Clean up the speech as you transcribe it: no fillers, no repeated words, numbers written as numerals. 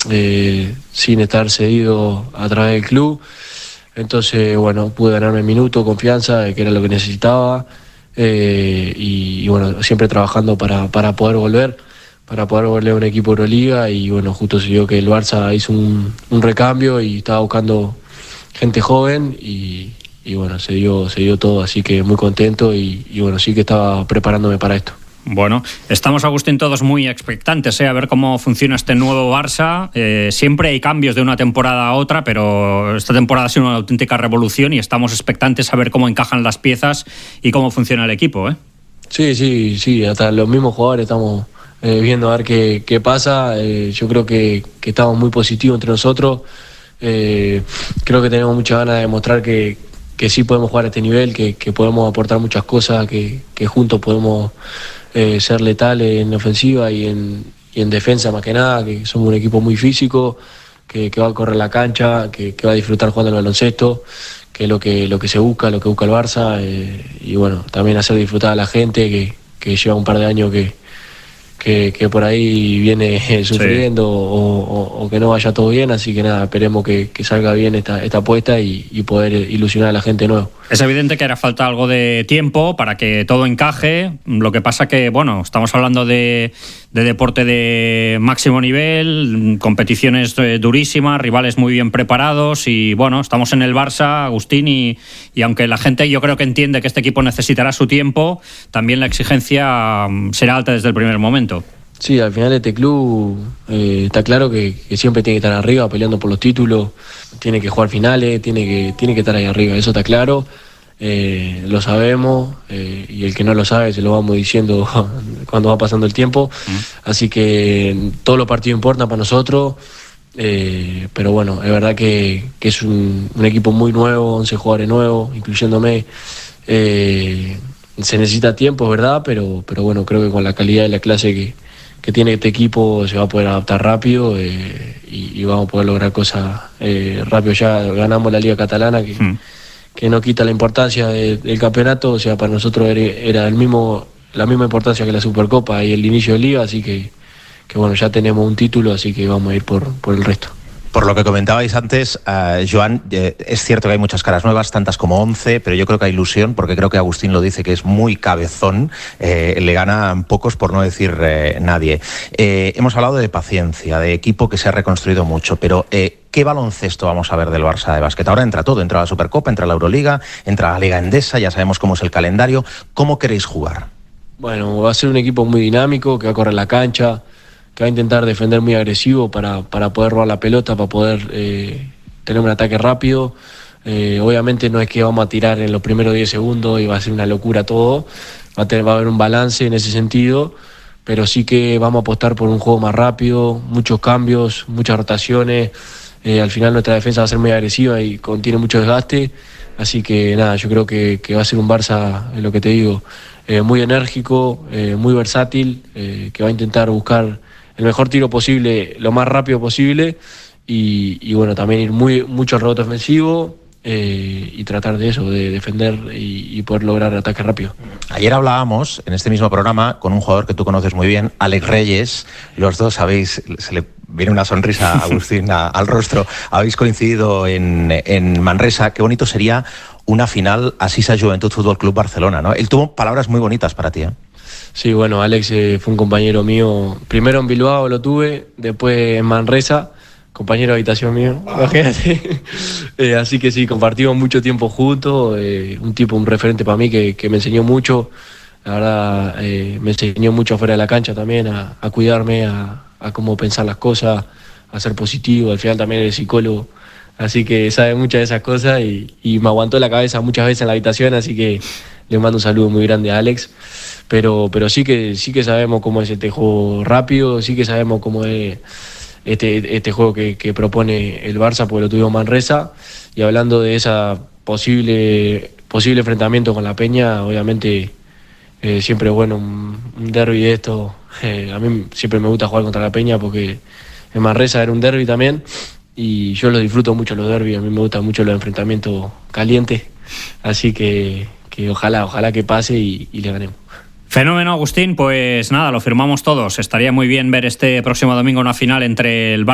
sin estar cedido a través del club. Entonces, bueno, pude ganarme minutos, confianza, que era lo que necesitaba, y bueno, siempre trabajando para poder volver a un equipo Euroliga, y bueno, justo se dio que el Barça hizo un recambio y estaba buscando gente joven, y bueno, se dio todo, así que muy contento, y bueno, sí que estaba preparándome para esto. Bueno, estamos, Agustín, todos muy expectantes, a ver cómo funciona este nuevo Barça. Siempre hay cambios de una temporada a otra, pero esta temporada ha sido una auténtica revolución y estamos expectantes a ver cómo encajan las piezas y cómo funciona el equipo, ¿eh? Sí, hasta los mismos jugadores estamos viendo a ver qué pasa. Yo creo que estamos muy positivos entre nosotros. Creo que tenemos muchas ganas de demostrar que sí podemos jugar a este nivel, que podemos aportar muchas cosas, que juntos podemos ser letales en ofensiva y en defensa más que nada, que somos un equipo muy físico, que va a correr la cancha, que va a disfrutar jugando al baloncesto, que es lo que se busca, lo que busca el Barça, y bueno, también hacer disfrutar a la gente que lleva un par de años que por ahí viene sufriendo, o que no vaya todo bien, así que nada, esperemos que salga bien esta apuesta y poder ilusionar a la gente de nuevo. Es evidente que hará falta algo de tiempo para que todo encaje. Lo que pasa que, bueno, estamos hablando de deporte de máximo nivel, competiciones durísimas, rivales muy bien preparados y, bueno, estamos en el Barça, Agustín, y aunque la gente yo creo que entiende que este equipo necesitará su tiempo, también la exigencia será alta desde el primer momento. Sí, al final este club está claro que siempre tiene que estar arriba peleando por los títulos, tiene que jugar finales, tiene que estar ahí arriba, eso está claro, lo sabemos, y el que no lo sabe se lo vamos diciendo cuando va pasando el tiempo, así que todos los partidos importan para nosotros, pero bueno, es verdad que es un equipo muy nuevo, 11 jugadores nuevos, incluyéndome. Se necesita tiempo, es verdad, pero bueno, creo que con la calidad y la clase que tiene este equipo se va a poder adaptar rápido, y vamos a poder lograr cosas rápido. Ya ganamos la Liga Catalana, que no quita la importancia del campeonato, o sea, para nosotros era la misma importancia que la Supercopa y el inicio de Liga, así que bueno, ya tenemos un título, así que vamos a ir por el resto. Por lo que comentabais antes, Joan, es cierto que hay muchas caras nuevas, tantas como 11, pero yo creo que hay ilusión, porque creo que Agustín lo dice, que es muy cabezón, le ganan pocos por no decir nadie. Hemos hablado de paciencia, de equipo que se ha reconstruido mucho, pero ¿qué baloncesto vamos a ver del Barça de básquet? Ahora entra todo, entra la Supercopa, entra la Euroliga, entra la Liga Endesa, ya sabemos cómo es el calendario. ¿Cómo queréis jugar? Bueno, va a ser un equipo muy dinámico, que va a correr la cancha, que va a intentar defender muy agresivo para poder robar la pelota, para poder tener un ataque rápido. Obviamente no es que vamos a tirar en los primeros 10 segundos y va a ser una locura todo, va a haber un balance en ese sentido, pero sí que vamos a apostar por un juego más rápido, muchos cambios, muchas rotaciones. Al final nuestra defensa va a ser muy agresiva y contiene mucho desgaste, así que nada, yo creo que va a ser un Barça, lo que te digo, muy enérgico, muy versátil, que va a intentar buscar el mejor tiro posible, lo más rápido posible, y bueno, también ir mucho al rebote ofensivo, y tratar de eso, de defender y poder lograr ataques rápidos. Ayer hablábamos en este mismo programa con un jugador que tú conoces muy bien, Alex Reyes. Los dos se le viene una sonrisa a Agustín al rostro. Habéis coincidido en Manresa. Qué bonito sería una final Asisa Juventud Fútbol Club Barcelona, ¿no? Él tuvo palabras muy bonitas para ti, ¿eh? Sí, bueno, Alex fue un compañero mío, primero en Bilbao lo tuve, después en Manresa, compañero de habitación mío, imagínate. Así que sí, compartimos mucho tiempo juntos, un referente para mí que me enseñó mucho, la verdad, me enseñó mucho fuera de la cancha también, a cuidarme, a cómo pensar las cosas, a ser positivo, al final también es psicólogo, así que sabe muchas de esas cosas, y me aguantó la cabeza muchas veces en la habitación, así que le mando un saludo muy grande a Alex. Pero sí que sabemos cómo es este juego rápido, sí que sabemos cómo es este juego que propone el Barça, porque lo tuvimos en Manresa, y hablando de esa posible enfrentamiento con la Peña, obviamente siempre es bueno un derbi de esto. A mí siempre me gusta jugar contra la Peña porque en Manresa era un derbi también, y yo lo disfruto mucho los derbis, a mí me gustan mucho los enfrentamientos calientes, así que ojalá que pase y le ganemos. Fenómeno, Agustín, pues nada, lo firmamos todos. Estaría muy bien ver este próximo domingo una final entre el Barça